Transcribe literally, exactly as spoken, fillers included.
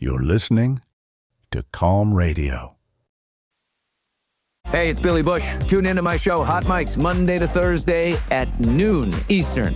You're listening to Calm Radio. Hey, it's Billy Bush. Tune into my show, Hot Mics, Monday to Thursday at noon Eastern